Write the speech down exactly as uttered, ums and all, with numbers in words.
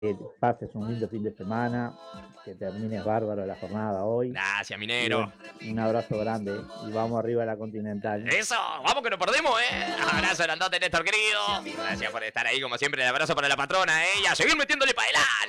que pases un lindo fin de semana, que termines bárbaro la jornada hoy. Gracias, Y minero. bueno, un abrazo grande y vamos arriba a la Continental. Eso, vamos que nos perdemos, ¿eh? Abrazo grandote, Néstor querido. Gracias por estar ahí, como siempre. El abrazo para la patrona, ¿eh? Y a seguir metiéndole para adelante.